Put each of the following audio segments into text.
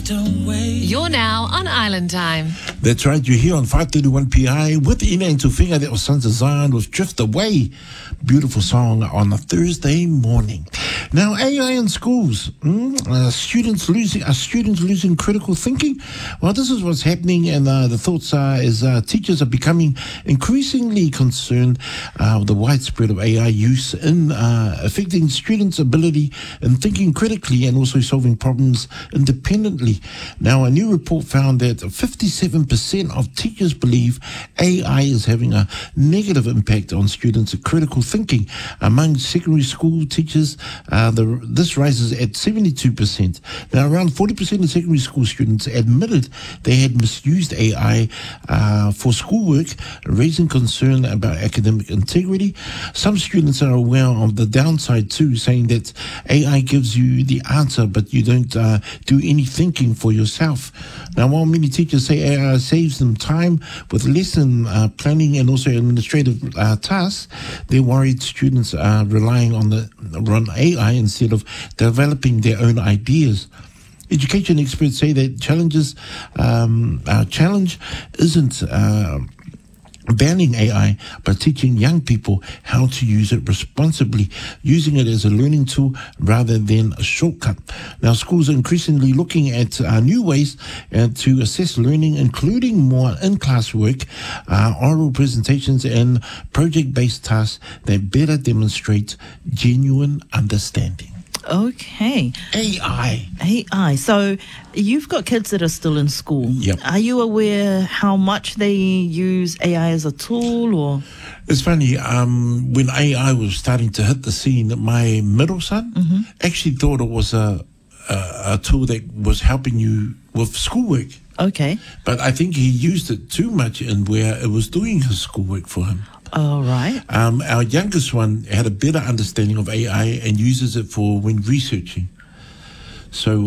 You're now on Island Time. That's right, you're here on 531 PI with Ina and Tufinga. That was Sons of Zion with Drift Away. Beautiful song on a Thursday morning. Now, AI in schools. Are students losing critical thinking? Well, this is what's happening, and the thoughts are teachers are becoming increasingly concerned with the widespread of AI use in affecting students' ability in thinking critically and also solving problems independently. Now, a new report found that 57% of teachers believe AI is having a negative impact on students' critical thinking. Among secondary school teachers, this rises at 72%. Now, around 40% of secondary school students admitted they had misused AI for schoolwork, raising concern about academic integrity. Some students are aware of the downside too, saying that AI gives you the answer, but you don't do any thinking for yourself. Now, while many teachers say AI saves them time with lesson planning and also administrative tasks, they're worried students are relying on AI instead of developing their own ideas. Education experts say that our challenge isn't banning AI, but teaching young people how to use it responsibly, using it as a learning tool rather than a shortcut. Now, schools are increasingly looking at new ways to assess learning, including more in-class work, oral presentations, and project-based tasks that better demonstrate genuine understanding. Okay. AI. So you've got kids that are still in school. Yep. Are you aware how much they use AI as a tool, or? It's funny, when AI was starting to hit the scene, my middle son actually thought it was a tool that was helping you with schoolwork. Okay. But I think he used it too much in where it was doing his schoolwork for him. All right. Our youngest one had a better understanding of AI and uses it for when researching. So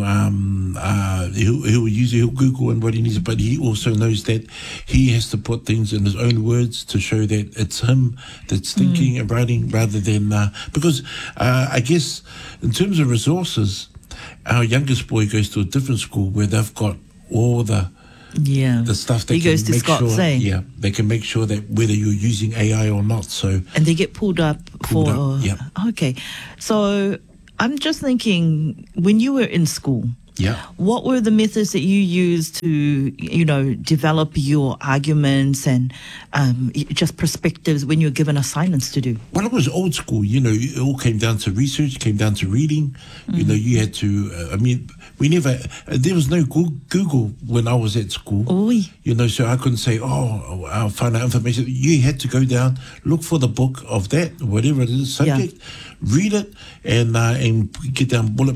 he'll use it, he'll Google and what he needs, but he also knows that he has to put things in his own words to show that it's him that's thinking and writing rather than because I guess in terms of resources, our youngest boy goes to a different school where they've got all the stuff that he goes to Scott's, they can make sure that whether you're using AI or not. So and they get pulled up. Okay. So I'm just thinking, when you were in school, what were the methods that you used to, develop your arguments and just perspectives when you were given assignments to do? Well, it was old school. It all came down to research, came down to reading. You had to, there was no Google when I was at school. So I couldn't say, I'll find out information. You had to go down, look for the book of that, whatever it is, subject, read it, and get down bullet